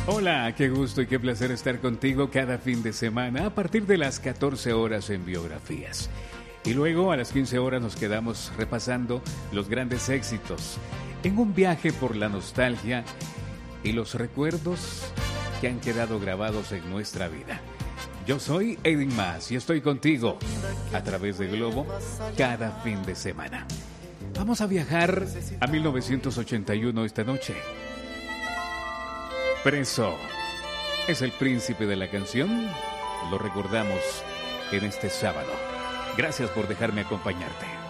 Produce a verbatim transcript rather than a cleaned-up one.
Hola, qué gusto y qué placer estar contigo cada fin de semana a partir de las catorce horas en Biografías. Y luego a las quince horas nos quedamos repasando los grandes éxitos en un viaje por la nostalgia y los recuerdos que han quedado grabados en nuestra vida. Yo soy Edwin Mas y estoy contigo a través de Globo cada fin de semana. Vamos a viajar a mil novecientos ochenta y uno esta noche. Preso es el príncipe de la canción. Lo recordamos en este sábado. Gracias por dejarme acompañarte.